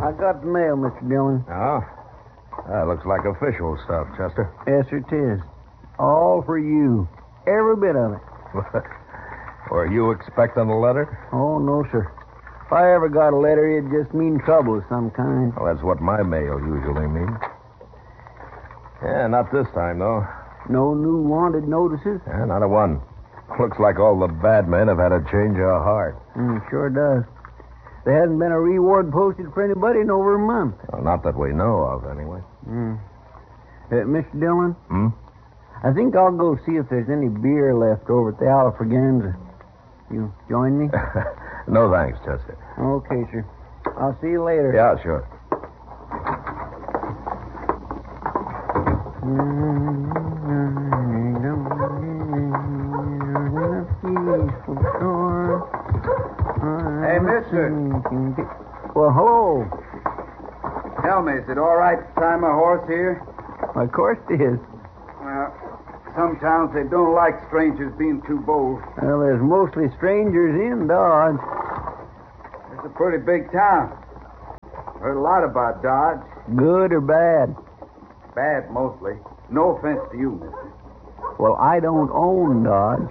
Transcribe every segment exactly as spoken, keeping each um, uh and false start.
I got the mail, Mister Dillon. Oh? That looks like official stuff, Chester. Yes, sir, it is. All for you. Every bit of it. Were you expecting a letter? Oh, no, sir. If I ever got a letter, it'd just mean trouble of some kind. Well, that's what my mail usually means. Yeah, not this time, though. No new wanted notices? Yeah, not a one. Looks like all the bad men have had a change of heart. Mm, sure does. There hasn't been a reward posted for anybody in over a month. Well, not that we know of, anyway. Mm. Uh, Mister Dillon? Hmm? I think I'll go see if there's any beer left over at the Alfraganza. You join me? No thanks, Chester. Okay, sir. I'll see you later. Yeah, sure. Hey, mister. Well, hello. Tell me, is it all right to tie my horse here? Of course it is. Well, some towns, they don't like strangers being too bold. Well, there's mostly strangers in Dodge. It's a pretty big town. Heard a lot about Dodge. Good or bad? Bad, mostly. No offense to you, mister. Well, I don't own Dodge.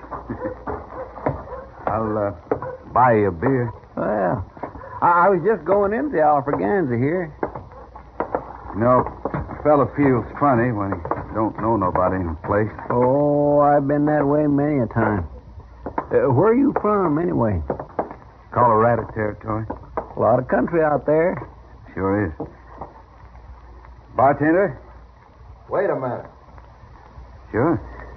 I'll uh, buy you a beer. Well, I, I was just going into the Alfraganza here. You know, a fella feels funny when he don't know nobody in the place. Oh, I've been that way many a time. Uh, where are you from, anyway? Colorado territory. A lot of country out there. Sure is. Bartender? Wait a minute. Sure.